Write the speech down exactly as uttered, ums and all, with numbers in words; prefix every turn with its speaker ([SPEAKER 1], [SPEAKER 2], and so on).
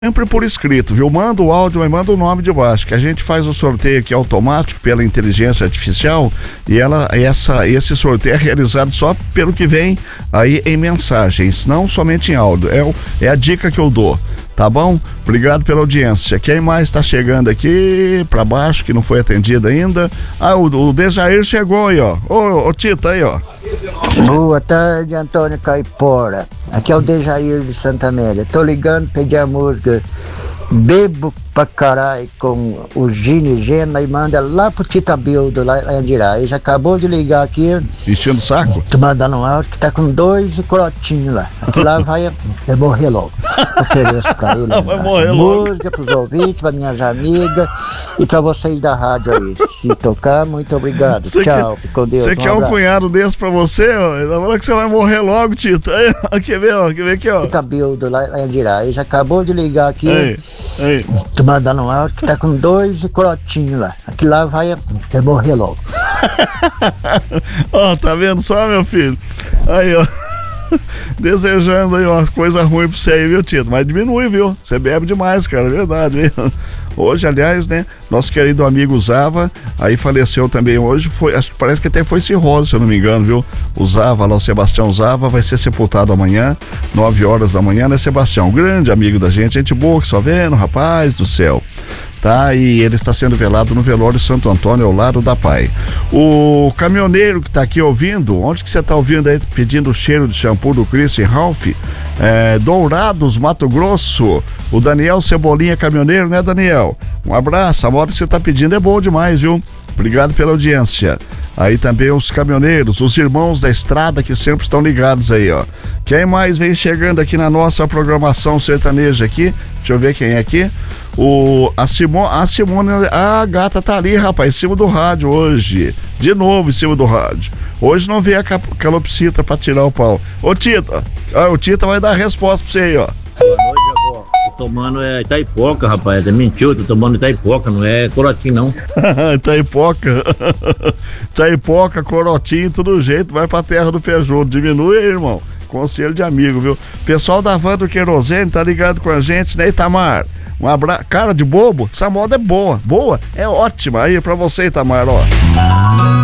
[SPEAKER 1] Sempre por escrito, viu? Manda o áudio, mas manda o nome de baixo, que a gente faz o sorteio aqui automático pela inteligência artificial e ela, essa, esse sorteio é realizado só pelo que vem aí em mensagens, não somente em áudio. É, o, é a dica que eu dou, tá bom? Obrigado pela audiência. Quem mais está chegando aqui pra baixo, que não foi atendido ainda? Ah, o, o Dejair chegou aí, ó. Ô, ô Tito, aí, ó.
[SPEAKER 2] Boa tarde, Antônio Caipora. Aqui é o Dejair de Santa Amélia. Tô ligando, pedi a música Bebo pra caralho com o Gini Gena e manda lá pro Tita Bildo, lá em Andirá. Ele já acabou de ligar aqui.
[SPEAKER 1] Enchendo o saco?
[SPEAKER 2] Tô mandando um áudio que tá com dois corotinhos lá. Aqui lá vai, vai morrer logo. Ofereço pra ele.
[SPEAKER 1] Vai morrer
[SPEAKER 2] essa
[SPEAKER 1] logo.
[SPEAKER 2] música pros ouvintes, pra minhas amigas e pra vocês da rádio aí. Se tocar, muito obrigado.
[SPEAKER 1] Cê
[SPEAKER 2] Tchau,
[SPEAKER 1] quer,
[SPEAKER 2] fique com Deus.
[SPEAKER 1] Você
[SPEAKER 2] Um
[SPEAKER 1] quer um
[SPEAKER 2] abraço.
[SPEAKER 1] cunhado desse pra você? Ó? Ele tá falando que você vai morrer logo, Tito. Aí, ó, quer ver, ó? Quer ver aqui, ó?
[SPEAKER 2] Tita Bildo, lá em Andirá. Ele já acabou de ligar aqui.
[SPEAKER 1] Aí, aí.
[SPEAKER 2] Tô mandando um áudio que tá com dois corotinhos lá. Aqui lá vai, vai morrer logo.
[SPEAKER 1] Ó, tá vendo só, meu filho? Aí, ó. Desejando aí umas coisas ruins pra você aí, viu, Tito? Mas diminui, viu? Você bebe demais, cara, é verdade, viu? Hoje, aliás, né, nosso querido amigo Zava, aí faleceu também hoje, foi, acho que parece que até foi cirrose, se eu não me engano, viu? O Zava lá, o Sebastião Zava, vai ser sepultado amanhã, nove horas da manhã, né, Sebastião? Grande amigo da gente, gente boa que só vendo, rapaz do céu. Tá, e ele está sendo velado no velório Santo Antônio, ao lado da Pai. O caminhoneiro que está aqui ouvindo, onde que você está ouvindo aí, pedindo o cheiro de shampoo do Christian Ralph? É, Dourados, Mato Grosso. O Daniel Cebolinha, caminhoneiro, né, Daniel? Um abraço, a moto que você está pedindo é boa demais, viu? Obrigado pela audiência. Aí também os caminhoneiros, os irmãos da estrada que sempre estão ligados aí, ó. Quem mais vem chegando aqui na nossa programação sertaneja aqui? Deixa eu ver quem é aqui. O, a, Simone, a Simone, a gata tá ali, rapaz, em cima do rádio hoje. De novo em cima do rádio. Hoje não veio a calopsita pra tirar o pau. Ô Tita, ó, o Tita vai dar a resposta pra você aí, ó.
[SPEAKER 3] Boa noite, avó. Tô tomando é Itaipoca, rapaz. É mentiu, tô tomando Itaipoca, não é corotinho, não.
[SPEAKER 1] Itaipoca. Itaipoca, corotinho, tudo jeito, vai pra terra do Peugeot. Diminui aí, irmão. Conselho de amigo, viu? Pessoal da Van do Querosene tá ligado com a gente, né, Itamar? Um abraço. Cara de bobo, essa moda é boa, boa, é ótima. Aí pra você, Itamar, ó.